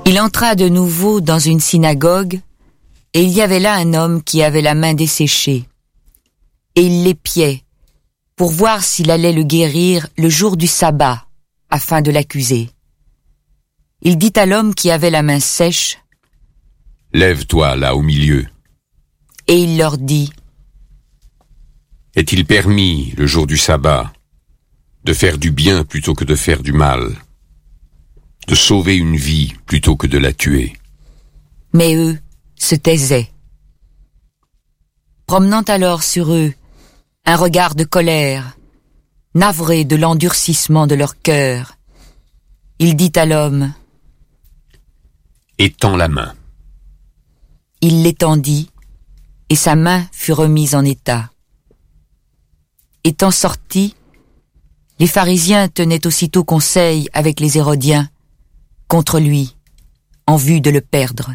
Il entra de nouveau dans une synagogue, et il y avait là un homme qui avait la main desséchée. Et il l'épiait, pour voir s'il allait le guérir le jour du sabbat, afin de l'accuser. Il dit à l'homme qui avait la main sèche, « Lève-toi là au milieu. » Et il leur dit, « Est-il permis, le jour du sabbat, de faire du bien plutôt que de faire du mal, de sauver une vie plutôt que de la tuer ?» Mais eux se taisaient. Promenant alors sur eux un regard de colère, navré de l'endurcissement de leur cœur, il dit à l'homme, « Étends la main. » Il l'étendit, et sa main fut remise en état. Étant sortis, les pharisiens tenaient aussitôt conseil avec les Hérodiens contre lui, en vue de le perdre.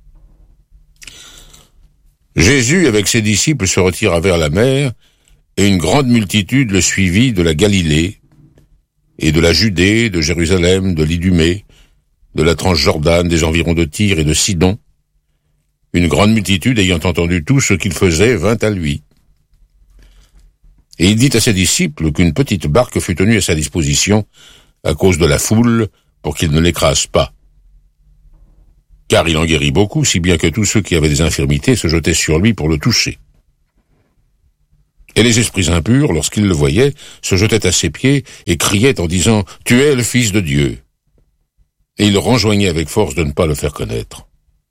Jésus, avec ses disciples, se retira vers la mer, et une grande multitude le suivit de la Galilée, et de la Judée, de Jérusalem, de l'Idumée, de la Transjordane, des environs de Tyr et de Sidon. Une grande multitude, ayant entendu tout ce qu'il faisait, vint à lui. Et il dit à ses disciples qu'une petite barque fut tenue à sa disposition à cause de la foule, pour qu'il ne l'écrase pas. Car il en guérit beaucoup, si bien que tous ceux qui avaient des infirmités se jetaient sur lui pour le toucher. Et les esprits impurs, lorsqu'ils le voyaient, se jetaient à ses pieds et criaient en disant « Tu es le Fils de Dieu !» Et il le renjoignait avec force de ne pas le faire connaître.